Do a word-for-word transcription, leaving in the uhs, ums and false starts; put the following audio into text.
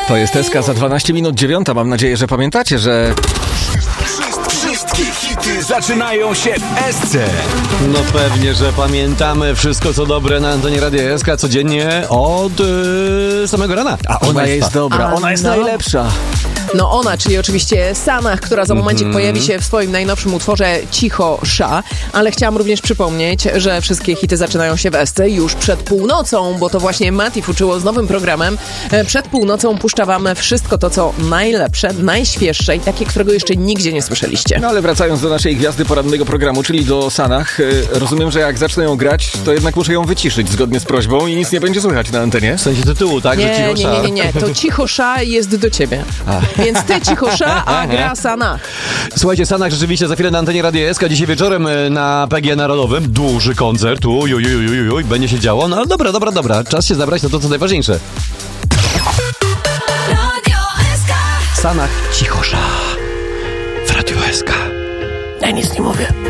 To jest Eska za dwanaście minut dziewiąta. Mam nadzieję, że pamiętacie, że... Wszystkie hity zaczynają się w Esce. No pewnie, że pamiętamy wszystko co dobre na antenie Radia S K codziennie od yy, samego rana. A ona jest dobra, A ona jest no. najlepsza. No ona, czyli oczywiście Sanach, która za momencik mm-hmm. pojawi się w swoim najnowszym utworze Cicho Sza, ale chciałam również przypomnieć, że wszystkie hity zaczynają się w Esce już przed północą, bo to właśnie Mati fuczyło z nowym programem. Przed północą puszcza wam wszystko to, co najlepsze, najświeższe i takie, którego jeszcze nigdzie nie słyszeliście. No ale wracając do naszej gwiazdy porannego programu, czyli do Sanach, rozumiem, że jak zacznę ją grać, to jednak muszę ją wyciszyć zgodnie z prośbą i nic nie będzie słychać na antenie. W sensie tytułu, tak? Nie, że Cicho nie, Sza. nie, nie, nie, to Cicho Sza jest do ciebie. A. Więc ty Cicho Sza, a gra Sanach. Słuchajcie, Sanach rzeczywiście za chwilę na antenie Radia S K. Dzisiaj wieczorem na P G Narodowym duży koncert. Uj, uj, uj, uj, uj, będzie się działo. No ale dobra, dobra, dobra. Czas się zabrać na to, co najważniejsze. Radio S K. Sanach Cicho Sza w Radiu S K. Ja nic nie mówię.